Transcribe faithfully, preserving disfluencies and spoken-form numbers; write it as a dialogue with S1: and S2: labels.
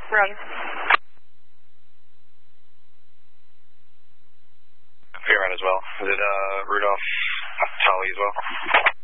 S1: Roger.
S2: Fairmount as well. Is it uh, Rudolph Tully as well?